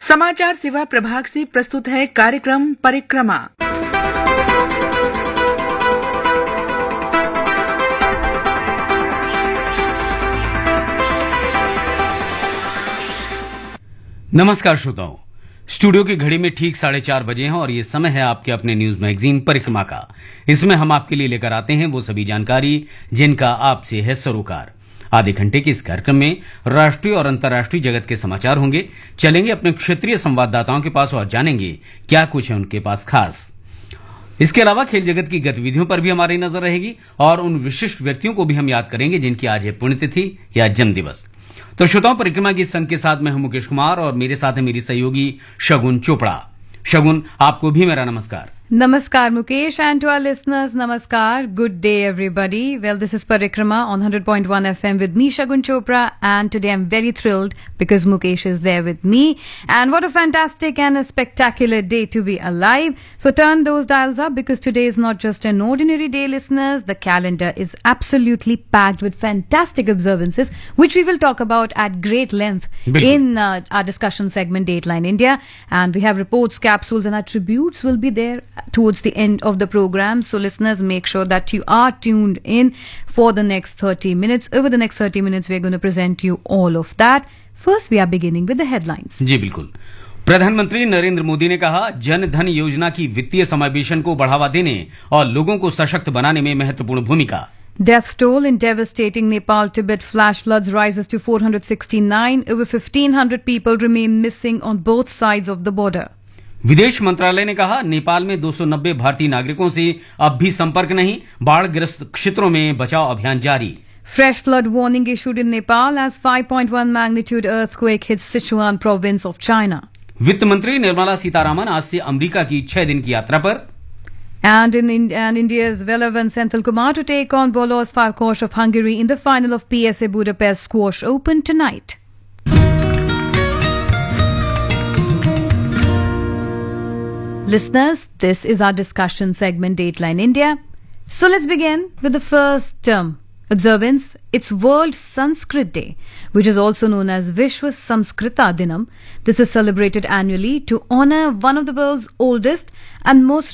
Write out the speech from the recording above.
समाचार सेवा प्रभाग से प्रस्तुत है कार्यक्रम परिक्रमा। नमस्कार श्रोताओं, स्टूडियो की घड़ी में ठीक 4:30 बजे हैं और ये समय है आपके अपने न्यूज मैगजीन परिक्रमा का। इसमें हम आपके लिए लेकर आते हैं वो सभी जानकारी जिनका आपसे है सरोकार। आधे घंटे के इस कार्यक्रम में राष्ट्रीय और अंतर्राष्ट्रीय जगत के समाचार होंगे। चलेंगे अपने क्षेत्रीय संवाददाताओं के पास और जानेंगे क्या कुछ है उनके पास खास। इसके अलावा खेल जगत की गतिविधियों पर भी हमारी नजर रहेगी और उन विशिष्ट व्यक्तियों को भी हम याद करेंगे जिनकी आज है पुण्यतिथि या जन्म दिवस। तो श्रोताओं, परिक्रमा की संग के साथ मैं हूं मुकेश कुमार और मेरे साथ है मेरी सहयोगी शगुन चोपड़ा। शगुन, आपको भी मेरा नमस्कार। Namaskar Mukesh, and to our listeners, Namaskar. Good day everybody. Well, this is Parikrama on 100.1 FM with me, Shagun Chopra, and today I'm very thrilled because Mukesh is there with me. And what a fantastic and a spectacular day to be alive. So turn those dials up because today is not just an ordinary day, listeners. The calendar is absolutely packed with fantastic observances, which we will talk about at great length in our discussion segment, Dateline India. And we have reports, capsules, and our tributes will be there towards the end of the program. So listeners, make sure that you are tuned in for the next 30 minutes. Over the next 30 minutes, we're going to present you all of that. First, we are beginning with the headlines. जी बिल्कुल। प्रधानमंत्री नरेंद्र मोदी ने कहा, जन धन योजना की वित्तीय समावेशन को बढ़ावा देने और लोगों को सशक्त बनाने में महत्वपूर्ण भूमिका। Death toll in devastating Nepal-Tibet flash floods rises to 469. Over 1,500 people remain missing on both sides of the border. विदेश मंत्रालय ने कहा, नेपाल में 290 भारतीय नागरिकों से अब भी संपर्क नहीं, बाढ़ग्रस्त क्षेत्रों में बचाव अभियान जारी। Fresh flood warning issued in Nepal as 5.1 magnitude earthquake hits Sichuan province of China. वित्त मंत्री निर्मला सीतारामन आज से अमेरिका की 6 दिन की यात्रा पर। And India's Velavan Senthil Kumar to take on Bolos Farkas of Hungary in the final of PSA Budapest Squash Open tonight. Listeners, this is our discussion segment, Dateline India. So let's begin with the first observance. It's World Sanskrit Day, which is also known as Vishwa Samskrita Dinam. This is celebrated annually to honor one of the world's oldest and most